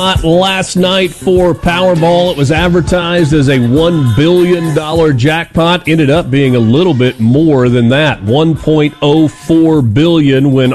Last night for Powerball, it was advertised as a $1 billion jackpot. Ended up being a little bit more than that, $1.04 billion, when